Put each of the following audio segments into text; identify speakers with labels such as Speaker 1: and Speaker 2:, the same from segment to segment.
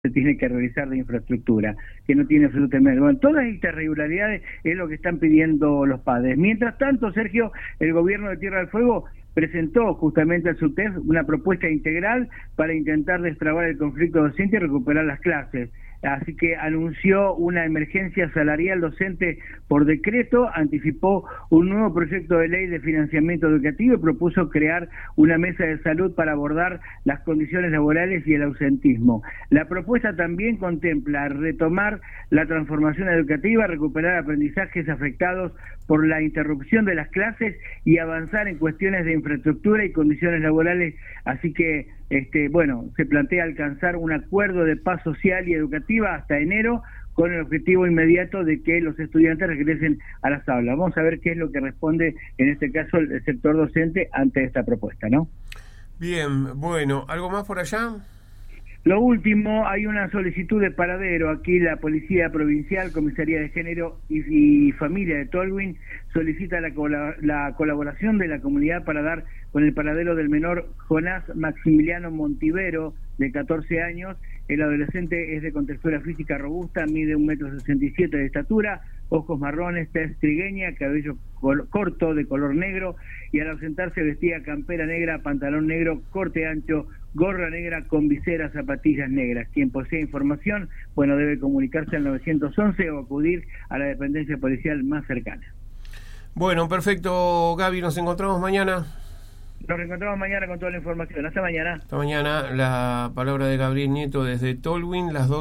Speaker 1: se tiene que realizar de infraestructura, que no tiene absolutamente... Bueno, todas estas irregularidades es lo que están pidiendo los padres. Mientras tanto, Sergio, el gobierno de Tierra del Fuego presentó justamente al SUTEF una propuesta integral para intentar destrabar el conflicto docente y recuperar las clases. Así que anunció una emergencia salarial docente por decreto, anticipó un nuevo proyecto de ley de financiamiento educativo y propuso crear una mesa de salud para abordar las condiciones laborales y el ausentismo. La propuesta también contempla retomar la transformación educativa, recuperar aprendizajes afectados por la interrupción de las clases y avanzar en cuestiones de infraestructura y condiciones laborales. Así que se plantea alcanzar un acuerdo de paz social y educativa hasta enero, con el objetivo inmediato de que los estudiantes regresen a las aulas. Vamos a ver qué es lo que responde, en este caso, el sector docente ante esta propuesta, ¿no?
Speaker 2: Bien, bueno, ¿algo más por allá?
Speaker 1: Lo último, hay una solicitud de paradero. Aquí la Policía Provincial, Comisaría de Género y Familia de Tolwyn solicita la colaboración de la comunidad para dar con el paradero del menor Jonás Maximiliano Montivero, de 14 años. El adolescente es de contextura física robusta, mide 1,67 m de estatura, ojos marrones, tez trigueña, cabello corto de color negro, y al ausentarse vestía campera negra, pantalón negro, corte ancho, gorra negra con visera, zapatillas negras. Quien posea información, debe comunicarse al 911 o acudir a la dependencia policial más cercana.
Speaker 2: Bueno, perfecto, Gaby, nos encontramos mañana.
Speaker 1: Nos reencontramos mañana con toda la información. Hasta mañana.
Speaker 2: Hasta mañana. La palabra de Gabriel Nieto desde Tolwyn, las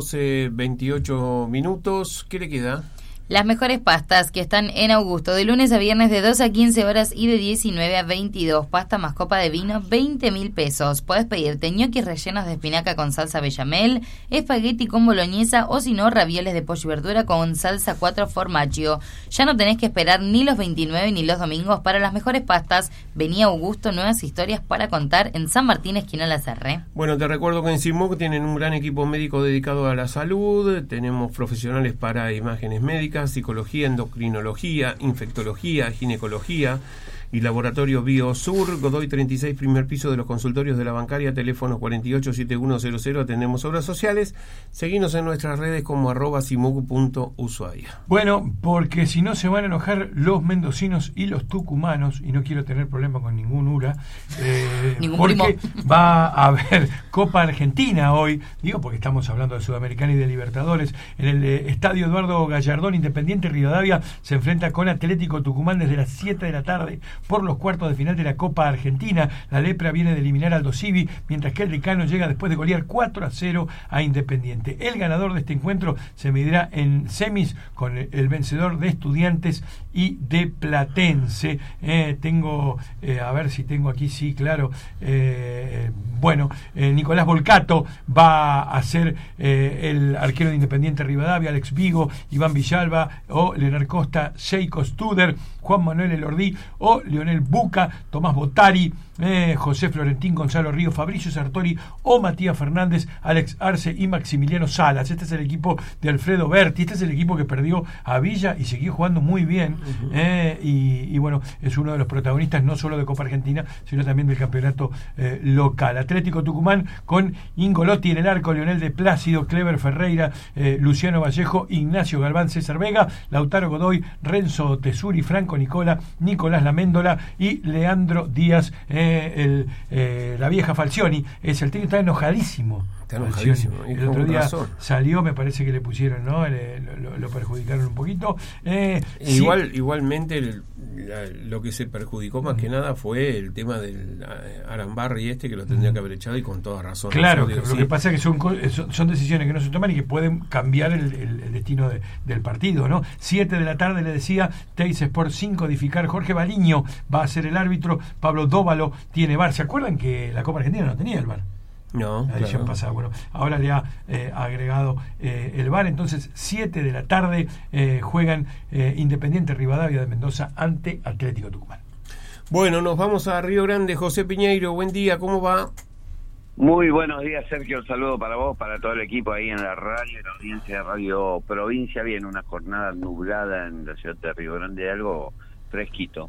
Speaker 2: 12:28. ¿Qué le queda?
Speaker 3: Las mejores pastas que están en Augusto, de lunes a viernes de 2 a 15 horas y de 19 a 22. Pasta más copa de vino, 20.000 pesos. Puedes pedirte ñoquis rellenos de espinaca con salsa bechamel, espagueti con boloñesa o si no, ravioles de pollo y verdura con salsa 4 formaggio. Ya no tenés que esperar ni los 29 ni los domingos para las mejores pastas. Vení a Augusto, nuevas historias para contar en San Martín, esquina La Serre.
Speaker 2: Bueno, te recuerdo que en CIMOC tienen un gran equipo médico dedicado a la salud. Tenemos profesionales para imágenes médicas, psicología, endocrinología, infectología, ginecología y laboratorio Biosur. Godoy 36, primer piso de los consultorios de la bancaria, teléfono 487100. Atendemos obras sociales. Seguinos en nuestras redes como @simuc.ushuaia.
Speaker 4: Bueno, porque si no se van a enojar los mendocinos y los tucumanos, y no quiero tener problema con ningún URA, porque primo. Va a haber Copa Argentina hoy, digo porque estamos hablando de Sudamericana y de Libertadores. En el Estadio Eduardo Gallardón, Independiente Rivadavia se enfrenta con Atlético Tucumán desde las 7 de la tarde por los cuartos de final de la Copa Argentina. La Lepra viene de eliminar a Aldo Civi, mientras que el Decano llega después de golear 4-0 a Independiente. El ganador de este encuentro se medirá en semis con el vencedor de Estudiantes y de Platense. A ver si tengo aquí, sí, claro. Nicolás Volcato va a ser el arquero de Independiente Rivadavia, Alex Vigo, Iván Villalba o Leonard Costa, Sheiko Studer, Juan Manuel Elordí o Leonel Buca, Tomás Botari, José Florentín, Gonzalo Río, Fabricio Sartori o Matías Fernández, Alex Arce y Maximiliano Salas. Este es el equipo de Alfredo Berti. Este es el equipo que perdió a Villa y siguió jugando muy bien. Y bueno, es uno de los protagonistas no solo de Copa Argentina, sino también del campeonato local. Atlético Tucumán con Ingolotti en el arco, Leonel de Plácido, Clever Ferreira, Luciano Vallejo, Ignacio Galván, César Vega, Lautaro Godoy, Renzo Tesuri, Franco Nicola, Nicolás Laméndola y Leandro Díaz. La vieja Falcioni es el técnico, está enojadísimo. El otro día salió, me parece que le pusieron, ¿no? Lo perjudicaron un poquito.
Speaker 2: Igualmente lo que se perjudicó más que nada fue el tema del Arambarri que lo tendría que haber echado, y con toda razón.
Speaker 4: Claro, lo que pasa es que son decisiones que no se toman y que pueden cambiar el destino del partido, ¿no? 7 de la tarde, le decía, Teis Sport 5 edificar. Jorge Baliño va a ser el árbitro, Pablo Dóvalo tiene VAR. ¿Se acuerdan que la Copa Argentina no tenía el VAR?
Speaker 2: No,
Speaker 4: la edición pasada. Bueno, ahora le ha agregado el VAR. Entonces 7 de la tarde juegan Independiente Rivadavia de Mendoza ante Atlético Tucumán.
Speaker 2: Bueno, nos vamos a Río Grande. José Piñeiro, buen día, ¿cómo va?
Speaker 5: Muy buenos días, Sergio. Un saludo para vos, para todo el equipo ahí en la radio, la audiencia de Radio Provincia. Bien, una jornada nublada en la ciudad de Río Grande, algo fresquito.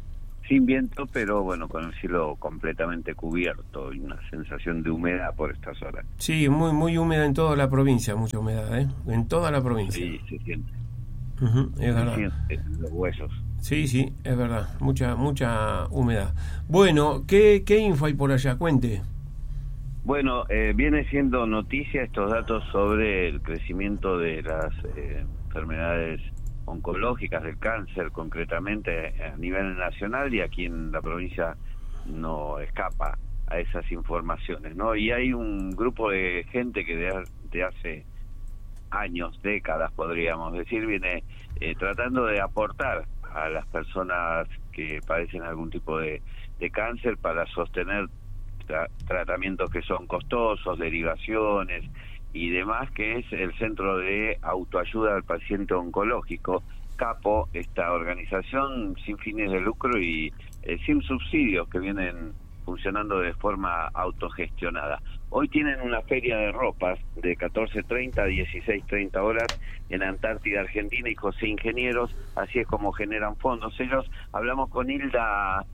Speaker 5: sin viento, pero bueno, con el cielo completamente cubierto y una sensación de humedad por estas horas.
Speaker 2: Sí, muy muy húmeda en toda la provincia, mucha humedad, en toda la provincia.
Speaker 5: Sí, se siente.
Speaker 2: Es verdad.
Speaker 5: Los huesos.
Speaker 2: Sí, es verdad, mucha humedad. Bueno, ¿qué info hay por allá? Cuente.
Speaker 5: Bueno, viene siendo noticia estos datos sobre el crecimiento de las enfermedades oncológicas, del cáncer concretamente a nivel nacional, y aquí en la provincia no escapa a esas informaciones, ¿no? Y hay un grupo de gente que de hace años, décadas podríamos decir, viene tratando de aportar a las personas que padecen algún tipo de cáncer para sostener tratamientos que son costosos, derivaciones y demás, que es el Centro de Autoayuda al Paciente Oncológico, CAPO, esta organización sin fines de lucro y sin subsidios, que vienen funcionando de forma autogestionada. Hoy tienen una feria de ropas de 14:30 a 16:30 horas en Antártida, Argentina, y José Ingenieros, así es como generan fondos. Ellos, hablamos con Hilda,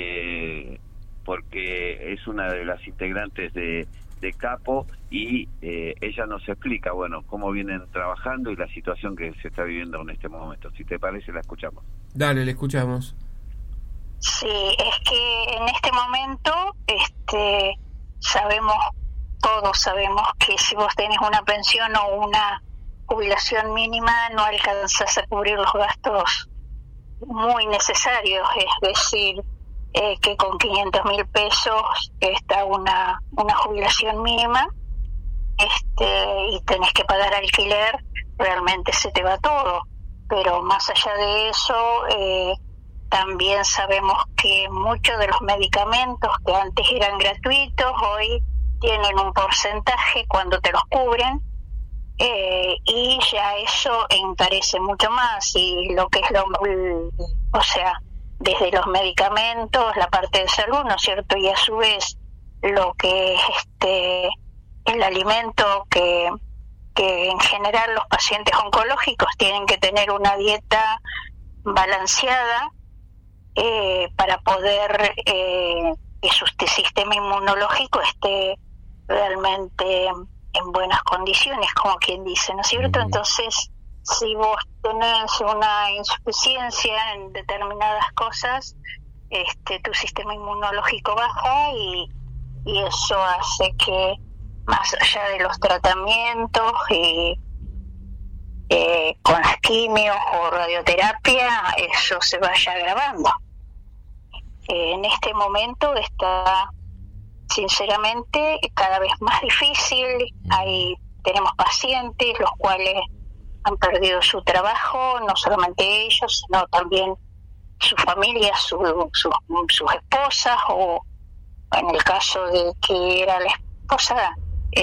Speaker 5: porque es una de las integrantes de Capo, y ella nos explica, bueno, cómo vienen trabajando y la situación que se está viviendo en este momento. Si te parece, la escuchamos.
Speaker 2: Dale, le escuchamos.
Speaker 6: Sí, es que en este momento todos sabemos que si vos tenés una pensión o una jubilación mínima no alcanzas a cubrir los gastos muy necesarios, es decir, que con 500.000 pesos está una jubilación mínima, y tenés que pagar alquiler, realmente se te va todo. Pero más allá de eso, también sabemos que muchos de los medicamentos que antes eran gratuitos hoy tienen un porcentaje cuando te los cubren, y ya eso encarece mucho más. Y lo que es desde los medicamentos, la parte de salud, ¿no es cierto? Y a su vez lo que es el alimento que en general los pacientes oncológicos tienen que tener una dieta balanceada para poder que su sistema inmunológico esté realmente en buenas condiciones, como quien dice, ¿no es cierto? Entonces, si vos tenés una insuficiencia en determinadas cosas, tu sistema inmunológico baja, y eso hace que, más allá de los tratamientos con las quimios o radioterapia, eso se vaya agravando. En este momento está, sinceramente, cada vez más difícil. Tenemos pacientes los cuales han perdido su trabajo, no solamente ellos, sino también su familia, sus esposas, o en el caso de que era la esposa,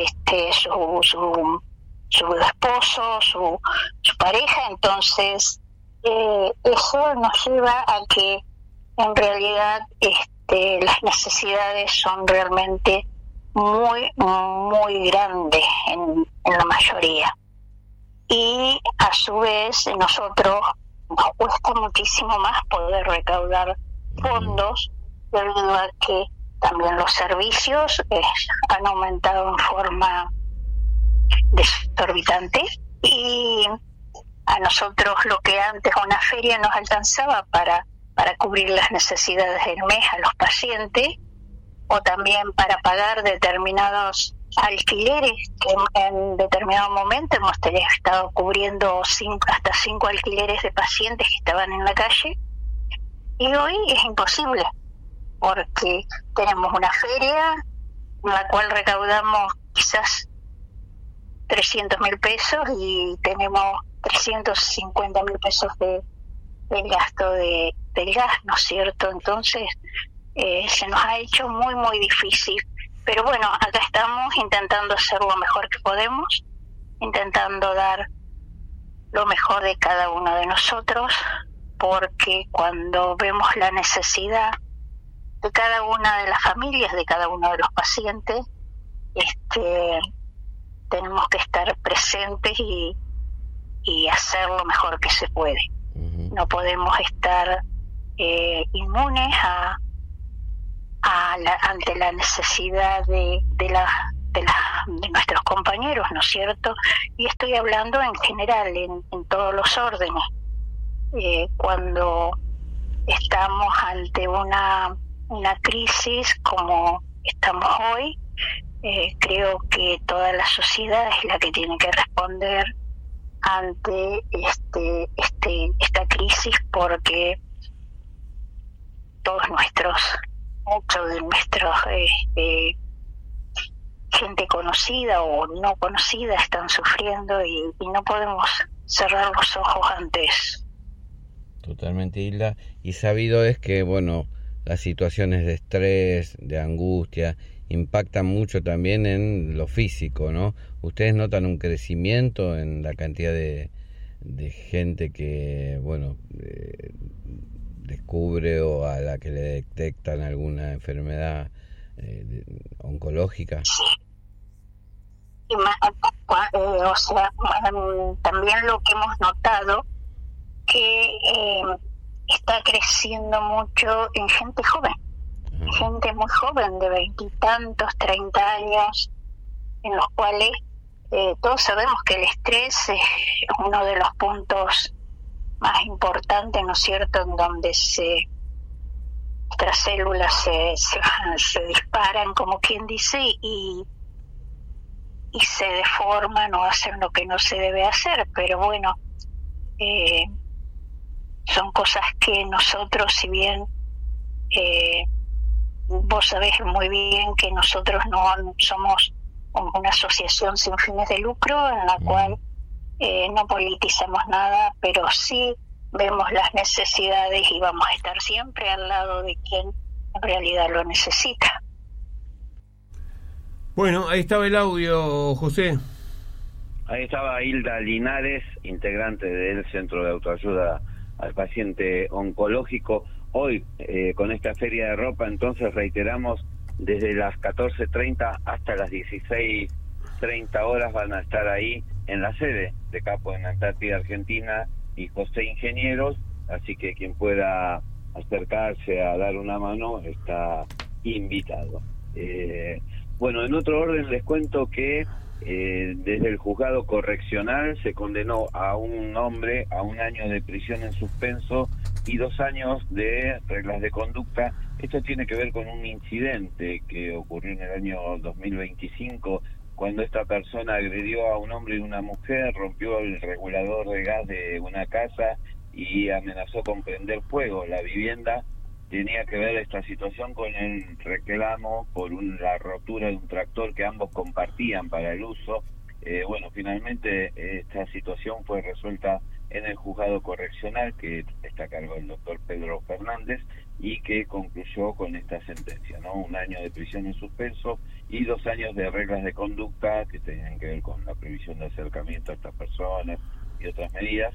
Speaker 6: su esposo, su pareja. Entonces eso nos lleva a que en realidad las necesidades son realmente muy muy grandes en la mayoría, y a su vez nosotros nos cuesta muchísimo más poder recaudar fondos, debido a que también los servicios han aumentado en forma desorbitante, y a nosotros lo que antes a una feria nos alcanzaba para cubrir las necesidades del mes a los pacientes, o también para pagar determinados alquileres, que en determinado momento hemos estado cubriendo hasta 5 alquileres de pacientes que estaban en la calle, y hoy es imposible, porque tenemos una feria en la cual recaudamos quizás 300.000 pesos y tenemos 350.000 pesos del gasto del gas, ¿no es cierto? Entonces se nos ha hecho muy muy difícil, pero bueno, acá estamos intentando hacer lo mejor que podemos, intentando dar lo mejor de cada uno de nosotros, porque cuando vemos la necesidad de cada una de las familias, de cada uno de los pacientes, tenemos que estar presentes y hacer lo mejor que se puede. No podemos estar inmunes ante la necesidad de nuestros compañeros, ¿no es cierto? Y estoy hablando en general, en todos los órdenes. Cuando estamos ante una crisis como estamos hoy, creo que toda la sociedad es la que tiene que responder ante esta crisis, porque muchos de nuestros gente conocida o no conocida están sufriendo y no podemos cerrar los ojos ante eso.
Speaker 7: Totalmente, Hilda. Y sabido es que, bueno, las situaciones de estrés, de angustia, impactan mucho también en lo físico, ¿no? ¿Ustedes notan un crecimiento en la cantidad de gente que, bueno, descubre o a la que le detectan alguna enfermedad oncológica?
Speaker 6: Sí. También lo que hemos notado que está creciendo mucho en gente joven, gente muy joven de 20 y tantos, 30 años, en los cuales todos sabemos que el estrés es uno de los puntos más importantes, ¿no es cierto?, en donde nuestras células se disparan, como quien dice, y se deforman o hacen lo que no se debe hacer. Pero bueno, son cosas que nosotros, si bien vos sabés muy bien que nosotros no somos una asociación sin fines de lucro en la cual no politizamos nada, pero sí vemos las necesidades y vamos a estar siempre al lado de quien en realidad lo necesita.
Speaker 2: Bueno, ahí estaba el audio, José.
Speaker 5: Ahí estaba Hilda Linares, integrante del Centro de Autoayuda al Paciente Oncológico. Hoy, con esta feria de ropa, entonces reiteramos, desde las 14:30 hasta las 16:30 horas van a estar ahí en la sede de Capo en Antártida, Argentina, y José Ingenieros, así que quien pueda acercarse a dar una mano está invitado. Bueno, en otro orden les cuento que desde el juzgado correccional se condenó a un hombre a 1 año de prisión en suspenso y 2 años de reglas de conducta. Esto tiene que ver con un incidente que ocurrió en el año 2025, cuando esta persona agredió a un hombre y una mujer, rompió el regulador de gas de una casa y amenazó con prender fuego la vivienda. Tenía que ver esta situación con el reclamo por la rotura de un tractor que ambos compartían para el uso. Bueno, finalmente esta situación fue resuelta en el juzgado correccional, que está a cargo del doctor Pedro Fernández, y que concluyó con esta sentencia, ¿no? 1 año de prisión en suspenso y 2 años de reglas de conducta que tenían que ver con la prohibición de acercamiento a estas personas y otras medidas,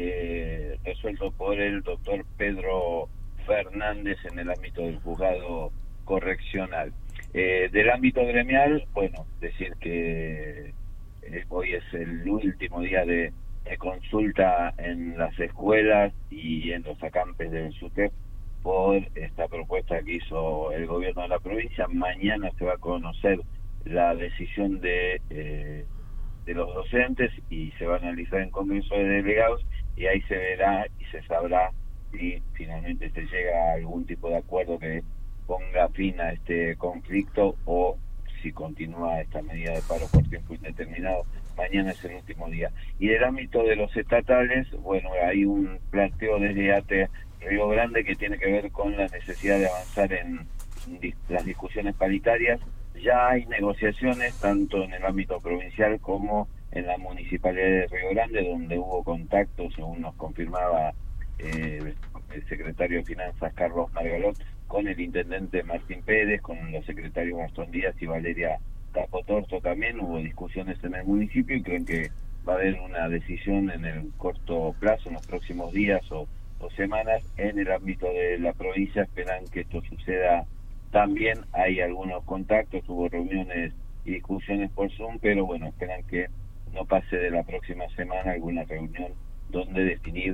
Speaker 5: resuelto por el doctor Pedro Fernández en el ámbito del juzgado correccional. Del ámbito gremial, bueno, decir que hoy es el último día de consulta en las escuelas y en los acampes del SUTEP por esta propuesta que hizo el gobierno de la provincia. Mañana se va a conocer la decisión de los docentes y se va a analizar en Congreso de Delegados, y ahí se verá y se sabrá si finalmente se llega a algún tipo de acuerdo que ponga fin a este conflicto o si continúa esta medida de paro por tiempo indeterminado. Mañana es el último día. Y del ámbito de los estatales, bueno, hay un planteo desde ATE Río Grande que tiene que ver con la necesidad de avanzar en las discusiones paritarias. Ya hay negociaciones tanto en el ámbito provincial como en la municipalidad de Río Grande, donde hubo contacto, según nos confirmaba el secretario de Finanzas Carlos Margalot, con el intendente Martín Pérez, con los secretarios Gastón Díaz y Valeria Capotorto. También hubo discusiones en el municipio y creen que va a haber una decisión en el corto plazo, en los próximos días o semanas. En el ámbito de la provincia esperan que esto suceda también. Hay algunos contactos, hubo reuniones y discusiones por Zoom, pero bueno, esperan que no pase de la próxima semana alguna reunión donde definir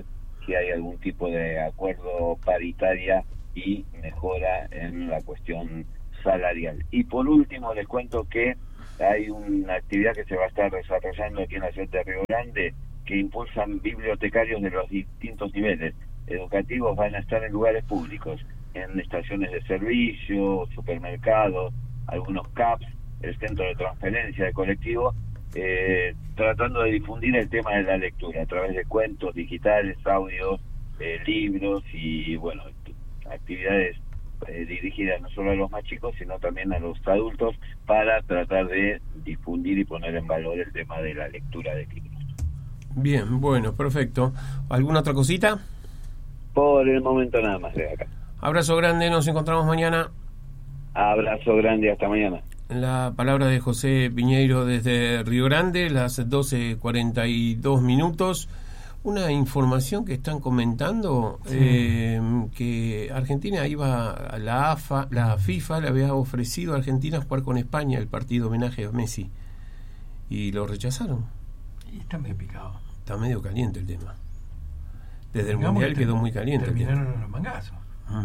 Speaker 5: si hay algún tipo de acuerdo paritaria y mejora en la cuestión salarial. Y por último les cuento que hay una actividad que se va a estar desarrollando aquí en la ciudad de Río Grande, que impulsan bibliotecarios de los distintos niveles educativos. Van a estar en lugares públicos, en estaciones de servicio, supermercados, algunos CAPS, el centro de transferencia de colectivo, tratando de difundir el tema de la lectura a través de cuentos digitales, audios, libros y bueno, actividades dirigidas no solo a los más chicos, sino también a los adultos, para tratar de difundir y poner en valor el tema de la lectura de libros.
Speaker 2: Bien, bueno, perfecto. ¿Alguna otra cosita?
Speaker 5: Por el momento nada más de acá.
Speaker 2: Abrazo grande, nos encontramos mañana.
Speaker 5: Abrazo grande, hasta mañana.
Speaker 2: La palabra de José Piñeiro desde Río Grande, las 12:42. Una información que están comentando, que Argentina iba a la FIFA le había ofrecido a Argentina jugar con España el partido homenaje a Messi y lo rechazaron.
Speaker 4: Y está medio picado.
Speaker 2: Está medio caliente el tema. Desde el Mundial quedó muy caliente.
Speaker 4: Terminaron los mangazos.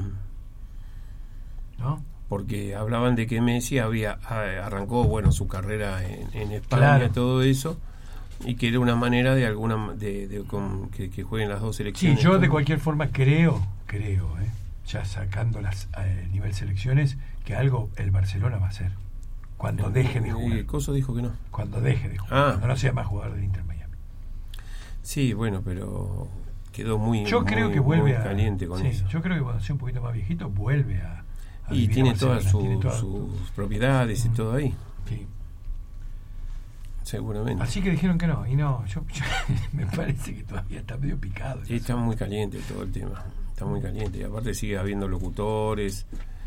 Speaker 4: ¿No?
Speaker 2: Porque hablaban de que Messi arrancó su carrera en España,
Speaker 4: claro,
Speaker 2: todo eso, y que era una manera de que jueguen las dos selecciones.
Speaker 4: Sí, yo de cualquier forma creo, ya sacándolas a nivel selecciones, que algo el Barcelona va a hacer cuando deje de jugar.
Speaker 2: El Coso dijo que no.
Speaker 4: Cuando deje de jugar, cuando no sea más jugador del Inter Miami.
Speaker 2: Sí, bueno, pero quedó muy,
Speaker 4: yo creo que vuelve
Speaker 2: muy caliente con eso.
Speaker 4: Yo creo que cuando sea un poquito más viejito vuelve a
Speaker 2: y tiene todas sus propiedades y todo ahí.
Speaker 4: Sí.
Speaker 2: Seguramente.
Speaker 4: Así que dijeron que no, y no, yo me parece que todavía está medio picado.
Speaker 2: Sí, está muy caliente todo el tema. Está muy caliente. Y aparte sigue habiendo locutores,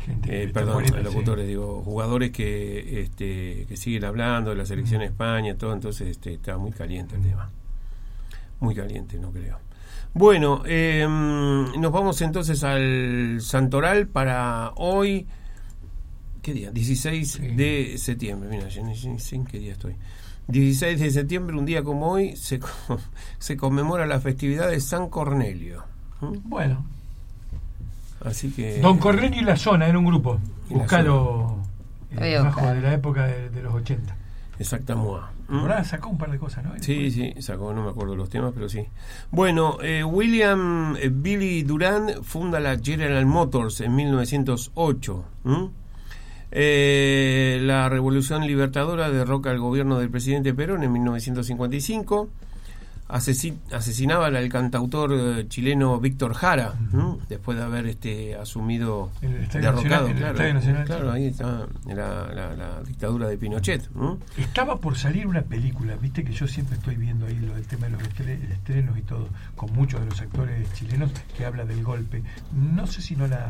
Speaker 2: jugadores que siguen hablando de la selección de España, todo, entonces está muy caliente el tema. Muy caliente, no creo. Bueno, nos vamos entonces al Santoral para hoy. ¿Qué día? 16 de septiembre. Mira, yo no sé en qué día estoy. 16 de septiembre, un día como hoy, se conmemora la festividad de San Cornelio.
Speaker 4: Bueno.
Speaker 2: Así que...
Speaker 4: Don Cornelio y la zona, era un grupo. Buscalo bajo de la época de los 80.
Speaker 2: Exactamente.
Speaker 4: Ahora sacó un par de cosas, ¿no?
Speaker 2: Sí, sacó, no me acuerdo los temas, pero sí. Bueno, William Billy Durant funda la General Motors en 1908. La Revolución Libertadora derroca al gobierno del presidente Perón en 1955. Asesinaba al cantautor chileno Víctor Jara, después de haber asumido derrocado. Claro, ahí está la dictadura de Pinochet.
Speaker 4: Estaba por salir una película, viste que yo siempre estoy viendo ahí el tema de los estrenos y todo, con muchos de los actores chilenos, que habla del golpe. No sé si no la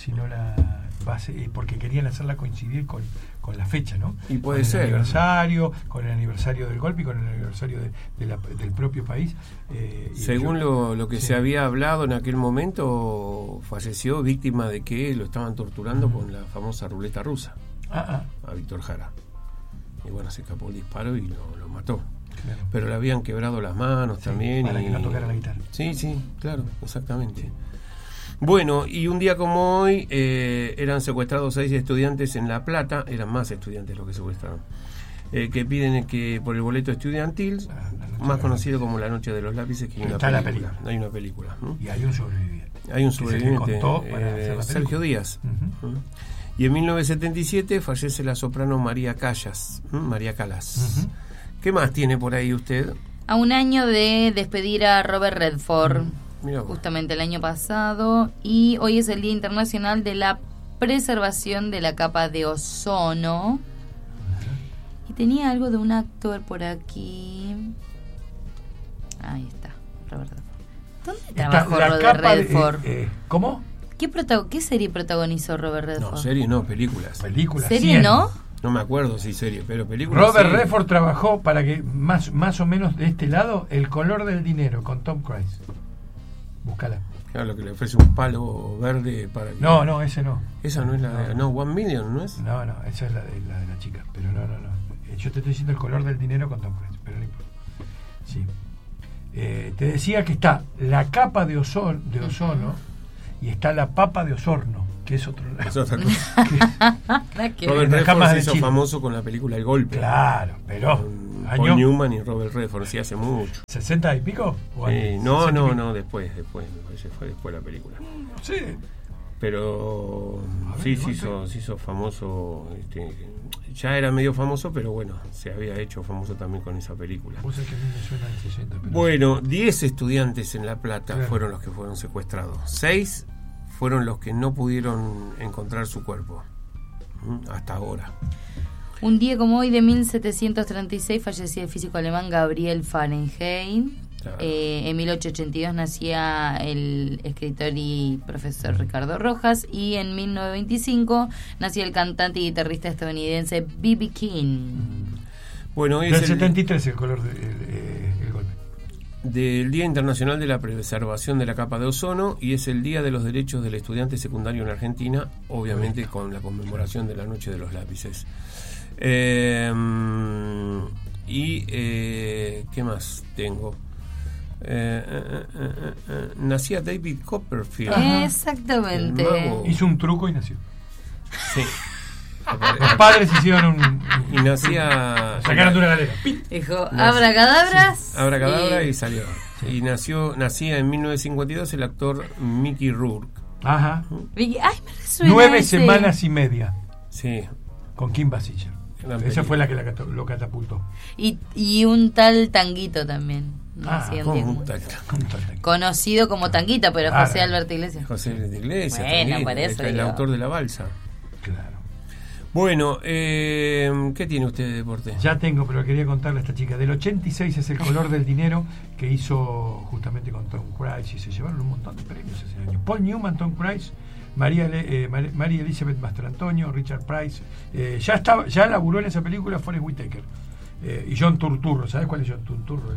Speaker 4: base, porque querían hacerla coincidir con la fecha, ¿no?
Speaker 2: Y puede
Speaker 4: con
Speaker 2: ser.
Speaker 4: Con el aniversario del golpe y con el aniversario del propio país.
Speaker 2: Según lo que se había hablado en aquel momento, falleció víctima de que lo estaban torturando con la famosa ruleta rusa a Víctor Jara. Y bueno, se escapó el disparo y lo mató. Claro. Pero le habían quebrado las manos también.
Speaker 4: Para que no tocara la guitarra.
Speaker 2: Sí, claro, exactamente. Bueno, y un día como hoy eran secuestrados 6 estudiantes en La Plata, eran más estudiantes los que secuestraron, que piden que por el boleto estudiantil, más conocido como La Noche de los Lápices, que hay una película.
Speaker 4: Y hay un sobreviviente.
Speaker 2: Hay un sobreviviente, Sergio Díaz. Y en 1977 fallece la soprano María Callas. ¿Qué más tiene por ahí usted?
Speaker 3: A un año de despedir a Robert Redford. Justamente el año pasado, y hoy es el Día Internacional de la Preservación de la Capa de Ozono. Y tenía algo de un actor por aquí. Ahí está, Robert Redford. ¿Dónde trabajó Robert Redford?
Speaker 4: ¿Cómo?
Speaker 3: ¿Qué serie protagonizó Robert Redford?
Speaker 2: No, serie no, películas.
Speaker 3: ¿Serie
Speaker 4: 100.
Speaker 3: no?
Speaker 2: No me acuerdo si serie, pero películas.
Speaker 4: Robert Redford trabajó, para que más o menos de este lado, El color del dinero con Tom Cruise. Búscala.
Speaker 2: Claro, lo que le ofrece un palo verde para que...
Speaker 4: No, ese no.
Speaker 2: Esa no es la de... No, 1 Million, ¿no es?
Speaker 4: No, esa es la de la chica. Pero no. Yo te estoy diciendo El color del dinero con Tom Cruise, pero no importa. Sí. Te decía que está la capa de ozono y está la papa de Osorno, que es otro lado.
Speaker 2: Es otra cosa. Robert Redford se hizo famoso con la película El Golpe.
Speaker 4: Claro, pero
Speaker 2: Paul Newman y Robert Redford, sí, hace mucho.
Speaker 4: ¿60 y pico?
Speaker 2: No, después. Ese fue después la película.
Speaker 4: Sí.
Speaker 2: Pero sí se hizo famoso. Ya era medio famoso, pero bueno, se había hecho famoso también con esa película.
Speaker 4: Vos sabés que a mí me suena de 60, pero
Speaker 2: bueno, 10 estudiantes en La Plata fueron los que fueron secuestrados. 6 fueron los que no pudieron encontrar su cuerpo. Hasta ahora.
Speaker 3: Un día como hoy de 1736 fallecía el físico alemán Gabriel Fahrenheit. Claro. En 1882 nacía el escritor y profesor Ricardo Rojas, y en 1925 nació el cantante y guitarrista estadounidense B.B. King.
Speaker 2: Bueno, hoy
Speaker 4: del 73 el color el golpe.
Speaker 2: Del Día Internacional de la Preservación de la Capa de Ozono, y es el Día de los Derechos del Estudiante Secundario en Argentina, obviamente con la conmemoración de la Noche de los Lápices. ¿Qué más tengo? Nacía David Copperfield.
Speaker 3: Exactamente.
Speaker 4: Hizo un truco y nació.
Speaker 2: Sí.
Speaker 4: Los padres hicieron
Speaker 2: y nacía.
Speaker 4: Sacaron de una galera.
Speaker 3: Dijo, abracadabras.
Speaker 2: Abracadabra y salió. Sí. Y nacía en 1952 el actor Mickey Rourke.
Speaker 4: Ajá.
Speaker 3: Ay, me resuena
Speaker 4: 9 semanas y media.
Speaker 2: Sí.
Speaker 4: Con Kim Basinger. Esa fue la que lo catapultó.
Speaker 3: Y un tal Tanguito también. Conocido como Tanguito, pero claro. José Alberto Iglesias.
Speaker 2: José Alberto Iglesias.
Speaker 3: Bueno, por eso
Speaker 2: el autor de La Balsa.
Speaker 4: Claro.
Speaker 2: Bueno, ¿qué tiene usted de deporte?
Speaker 4: Ya tengo, pero quería contarle a esta chica. Del 86 es El color del dinero, que hizo justamente con Tom Cruise, y se llevaron un montón de premios ese año. Paul Newman, Tom Cruise, María Elizabeth Mastrantonio, Richard Price. Ya laburó en esa película Forest Whitaker. Y John Turturro. ¿Sabes cuál es John Turturro?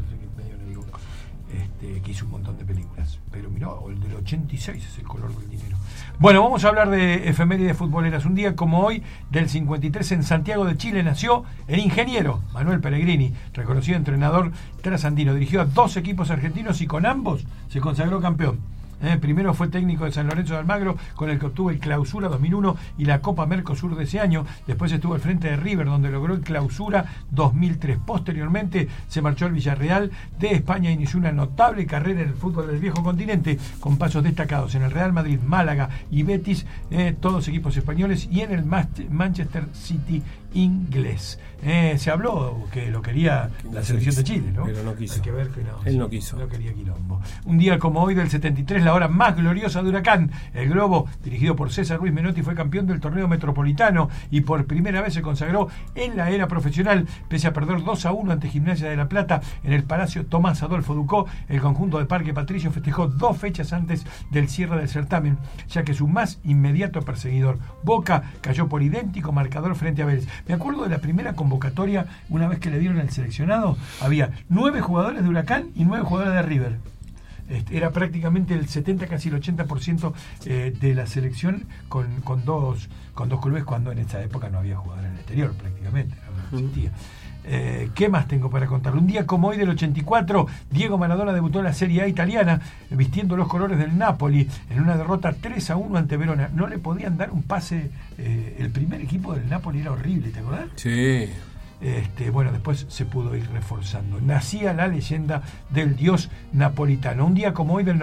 Speaker 4: Que hizo un montón de películas. Pero mirá, el del 86 es El color del dinero. Bueno, vamos a hablar de efemérides futboleras. Un día como hoy, del 53, en Santiago de Chile, nació el ingeniero Manuel Pellegrini, reconocido entrenador trasandino. Dirigió a 2 equipos argentinos y con ambos se consagró campeón. Primero fue técnico de San Lorenzo de Almagro, con el que obtuvo el Clausura 2001 y la Copa Mercosur de ese año. Después estuvo al frente de River, donde logró el Clausura 2003. Posteriormente se marchó al Villarreal de España e inició una notable carrera en el fútbol del viejo continente, con pasos destacados en el Real Madrid, Málaga y Betis, todos equipos españoles, y en el Manchester City inglés. Se habló que lo quería la selección de Chile, ¿no?
Speaker 2: Pero no quiso.
Speaker 4: Hay que ver que no.
Speaker 2: Él no quiso.
Speaker 4: No quería quilombo. Un día como hoy del 73, la hora más gloriosa de Huracán. El Globo, dirigido por César Ruiz Menotti, fue campeón del torneo metropolitano y por primera vez se consagró en la era profesional, pese a perder 2-1 ante Gimnasia de La Plata en el Palacio Tomás Adolfo Ducó. El conjunto de Parque Patricio festejó 2 fechas antes del cierre del certamen, ya que su más inmediato perseguidor, Boca, cayó por idéntico marcador frente a Vélez. Me acuerdo de la primera convocatoria, una vez que le dieron el seleccionado, había 9 jugadores de Huracán y 9 jugadores de River. Era prácticamente el 70, casi el 80% de la selección con dos clubes, cuando en esa época no había jugadores en el exterior prácticamente, no existía. ¿Qué más tengo para contar? Un día como hoy del 84, Diego Maradona debutó en la Serie A italiana vistiendo los colores del Napoli en una derrota 3-1 ante Verona. No le podían dar un pase, el primer equipo del Napoli era horrible, ¿te acordás?
Speaker 2: Sí.
Speaker 4: Bueno, después se pudo ir reforzando. Nacía la leyenda del dios napolitano. Un día como hoy del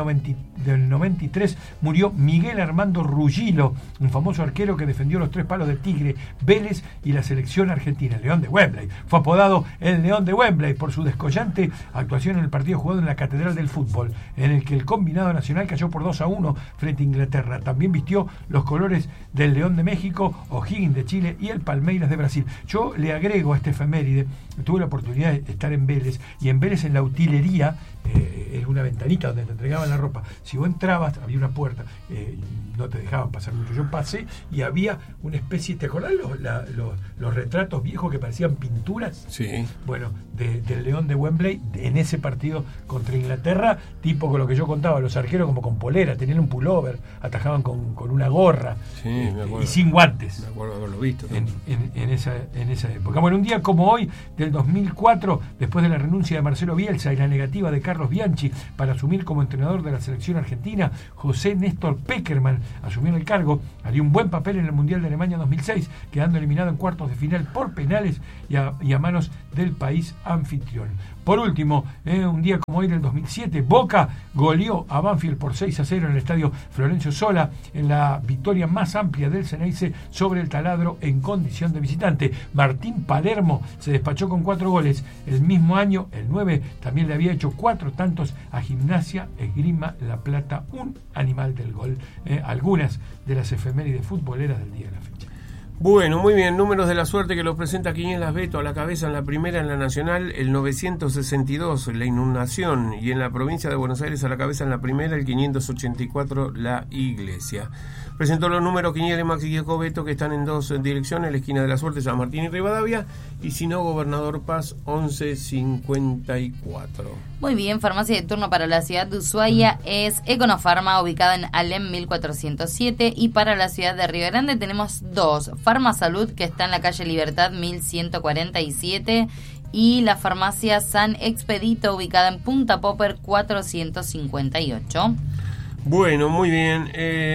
Speaker 4: 93 murió Miguel Armando Ruggilo, un famoso arquero que defendió los 3 palos de Tigre, Vélez y la selección argentina, el León de Wembley. Fue apodado el León de Wembley por su descollante actuación en el partido jugado en la Catedral del Fútbol, en el que el combinado nacional cayó por 2-1 frente a Inglaterra. También vistió los colores del León de México, O'Higgins de Chile y el Palmeiras de Brasil. Yo le agrego a efeméride, tuve la oportunidad de estar en Vélez, y en Vélez, en la utilería, era es una ventanita donde te entregaban la ropa. Si vos entrabas, había una puerta, no te dejaban pasar mucho. Yo pasé y había una especie, ¿te acordás los retratos viejos que parecían pinturas?
Speaker 2: Sí.
Speaker 4: Bueno, del León de Wembley, en ese partido contra Inglaterra, tipo con lo que yo contaba, los arqueros como con polera, tenían un pullover, atajaban con una gorra,
Speaker 2: sí, me acuerdo,
Speaker 4: y sin guantes.
Speaker 2: Me acuerdo haberlo visto.
Speaker 4: En esa época. Bueno, un día como hoy, del 2004, después de la renuncia de Marcelo Bielsa y la negativa de Carlos Bianchi para asumir como entrenador de la selección argentina, José Néstor Pekerman asumió el cargo, haría un buen papel en el Mundial de Alemania 2006, quedando eliminado en cuartos de final por penales y a manos del país anfitrión. Por último, un día como hoy del 2007, Boca goleó a Banfield por 6-0 en el estadio Florencio Sola, en la victoria más amplia del Ceneice sobre el taladro en condición de visitante. Martín Palermo se despachó con 4 goles. El mismo año, el 9, también le había hecho 4 tantos a Gimnasia Esgrima La Plata, un animal del gol. Algunas de las efemérides futboleras del día de la fecha.
Speaker 2: Bueno, muy bien, números de la suerte que los presenta Quinielas Beto. A la cabeza en la primera, en la nacional, el 962, la inundación, y en la provincia de Buenos Aires a la cabeza en la primera, el 584, la iglesia. Presentó los números Quinielas, Maxi y Beto, que están en 2 direcciones, la esquina de la suerte, San Martín y Rivadavia, y si no, Gobernador Paz, 1154.
Speaker 3: Muy bien, farmacia de turno para la ciudad de Ushuaia es Econofarma, ubicada en Alem 1407, y para la ciudad de Río Grande tenemos 2, Farmasalud, que está en la calle Libertad 1147, y la farmacia San Expedito, ubicada en Punta Popper 458.
Speaker 2: Bueno, muy bien.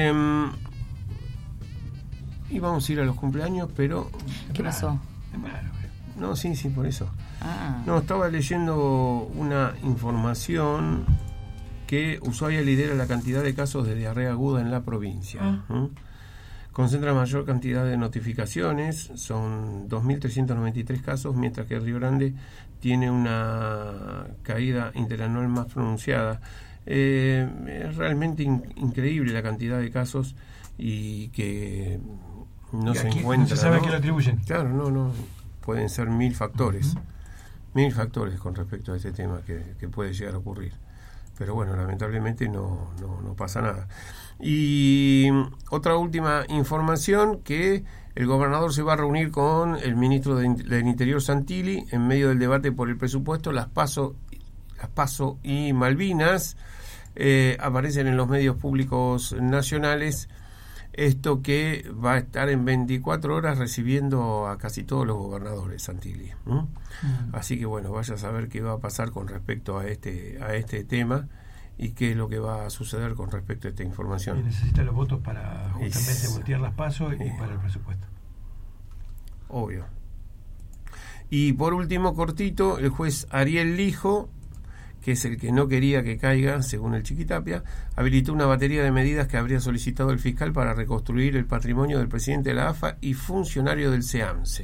Speaker 2: Y vamos a ir a los cumpleaños, pero...
Speaker 3: ¿Qué pasó?
Speaker 2: No, sí, por eso.
Speaker 3: Ah.
Speaker 2: No, estaba leyendo una información que Ushuaia lidera la cantidad de casos de diarrea aguda en la provincia. Concentra mayor cantidad de notificaciones, son 2.393 casos, mientras que Río Grande tiene una caída interanual más pronunciada. Es realmente increíble la cantidad de casos y que no se encuentra.
Speaker 4: No se sabe
Speaker 2: ¿no?
Speaker 4: a qué lo atribuyen.
Speaker 2: Claro, no. Pueden ser 1000 factores. 1000 factores con respecto a este tema que puede llegar a ocurrir. Pero bueno, lamentablemente no pasa nada. Y otra última información, que el gobernador se va a reunir con el ministro del Interior, Santilli, en medio del debate por el presupuesto. Las PASO y Malvinas aparecen en los medios públicos nacionales. Esto que va a estar en 24 horas recibiendo a casi todos los gobernadores, Santilli. Así que bueno, vaya a saber qué va a pasar con respecto a este tema y qué es lo que va a suceder con respecto a esta información.
Speaker 4: Y necesita los votos para justamente voltear las PASO y para el presupuesto.
Speaker 2: Obvio. Y por último, cortito, el juez Ariel Lijo, que es el que no quería que caiga, según el Chiquitapia, habilitó una batería de medidas que habría solicitado el fiscal para reconstruir el patrimonio del presidente de la AFA y funcionario del SEAMSE.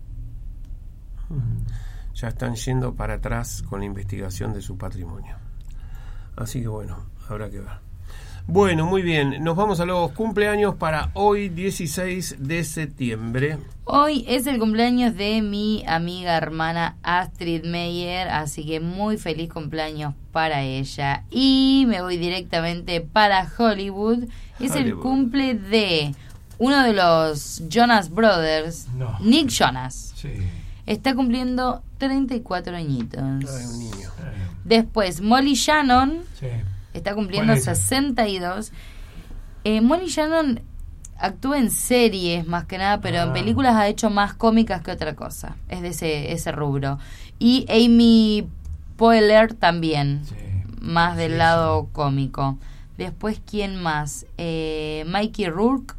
Speaker 2: Ya están yendo para atrás con la investigación de su patrimonio. Así que bueno, habrá que ver. Bueno, muy bien, nos vamos a los cumpleaños para hoy, 16 de septiembre.
Speaker 3: Hoy es el cumpleaños de mi amiga hermana Astrid Meyer, así que muy feliz cumpleaños para ella. Y me voy directamente para Hollywood. Es el cumple de uno de los Jonas Brothers, Nick Jonas.
Speaker 4: Sí.
Speaker 3: Está cumpliendo 34 añitos.
Speaker 2: Ay, un niño.
Speaker 3: Después, Molly Shannon.
Speaker 4: Sí.
Speaker 3: Está cumpliendo 62. Molly Shannon actúa en series más que nada, pero en películas ha hecho más cómicas que otra cosa. Es de ese rubro. Y Amy Poehler también, más del lado cómico. Después, ¿quién más? Mickey Rourke,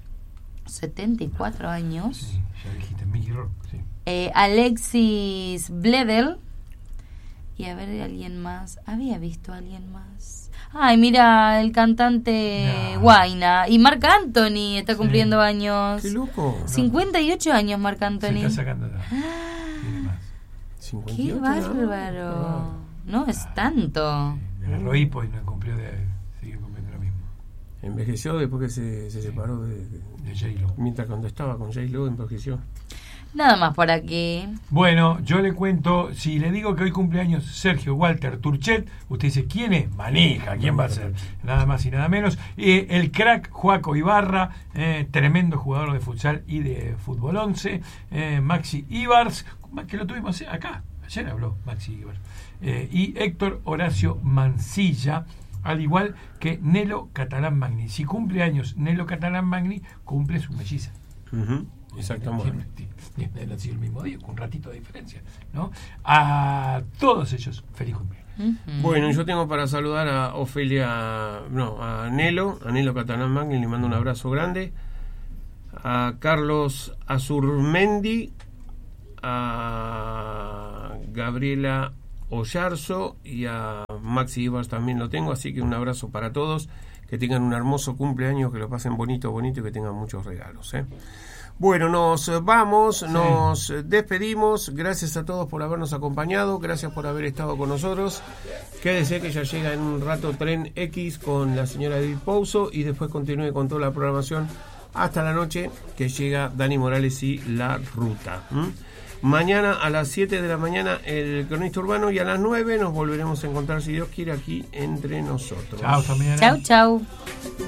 Speaker 3: 74 años.
Speaker 4: Sí, ya dijiste, Mickey Rourke, sí.
Speaker 3: Alexis Bledel. Y a ver, ¿alguien más? ¿Había visto a alguien más? Ay, mira, el cantante Guayna. Y Marc Anthony está cumpliendo años.
Speaker 2: ¡Qué loco!
Speaker 3: 58 años Marc Anthony.
Speaker 4: Se está sacando. Tiene más.
Speaker 2: 58,
Speaker 3: ¡Qué bárbaro! No, es tanto.
Speaker 4: Sí, agarró hipo y no cumplió sigue cumpliendo lo mismo.
Speaker 2: Envejeció después que se separó de
Speaker 4: J-Lo.
Speaker 2: Mientras cuando estaba con J-Lo envejeció.
Speaker 3: Nada más por aquí.
Speaker 4: Bueno, yo le cuento, si le digo que hoy cumpleaños Sergio Walter Turchet, usted dice, ¿quién es? Manija, ¿quién va a ser? Nada más y nada menos. El crack Joaco Ibarra, tremendo jugador de futsal y de fútbol 11. Maxi Ibars, que lo tuvimos acá, ayer habló Maxi Ibars. Y Héctor Horacio Mancilla, al igual que Nelo Catalán Magni. Si cumple años Nelo Catalán Magni, cumple su melliza.
Speaker 2: Exactamente.
Speaker 4: Ha sido el mismo día, con un ratito de diferencia, ¿no? A todos ellos, feliz cumpleaños.
Speaker 2: Bueno, yo tengo para saludar a a Nelo Catalán Magni, le mando un abrazo grande. A Carlos Azurmendi, a Gabriela Ollarzo y a Maxi Ibars también lo tengo, así que un abrazo para todos, que tengan un hermoso cumpleaños, que lo pasen bonito y que tengan muchos regalos, Bueno, nos vamos, nos despedimos. Gracias a todos por habernos acompañado, gracias por haber estado con nosotros. Quédese que ya llega en un rato Tren X con la señora Edith Pouso y después continúe con toda la programación hasta la noche, que llega Dani Morales y La Ruta. Mañana a las 7 de la mañana el Cronista Urbano y a las 9 nos volveremos a encontrar, si Dios quiere, aquí entre nosotros.
Speaker 4: Chao, también.
Speaker 3: Chau, chau.